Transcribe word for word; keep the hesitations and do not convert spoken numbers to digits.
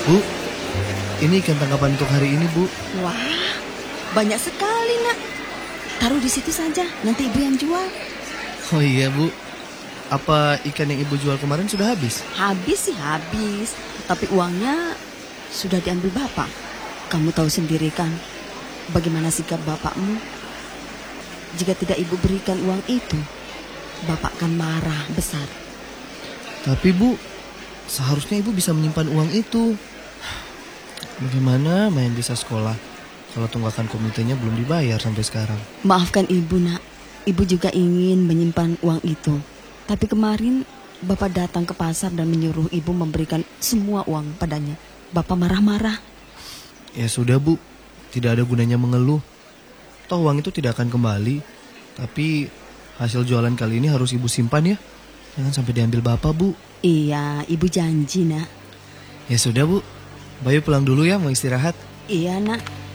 Bu, ini ikan tangkapan untuk hari ini, Bu. Wah, banyak sekali, Nak. Taruh di situ saja, nanti ibu yang jual. Oh iya, Bu. Apa ikan yang ibu jual kemarin sudah habis? Habis sih habis, tapi uangnya sudah diambil bapak. Kamu tahu sendiri kan, bagaimana sikap bapakmu. Jika tidak ibu berikan uang itu, bapak akan marah besar. Tapi Bu, seharusnya ibu bisa menyimpan uang itu. Bagaimana Mayan bisa sekolah kalau tunggakan komitenya belum dibayar sampai sekarang? Maafkan ibu, Nak. Ibu juga ingin menyimpan uang itu. Tapi kemarin bapak datang ke pasar dan menyuruh ibu memberikan semua uang padanya. Bapak marah-marah. Ya sudah, Bu, tidak ada gunanya mengeluh. Toh uang itu tidak akan kembali. Tapi hasil jualan kali ini harus ibu simpan ya. Jangan sampai diambil bapak, Bu. Iya, ibu janji, Nak. Ya sudah, Bu. Bayu pulang dulu ya, mau istirahat. Iya, Nak.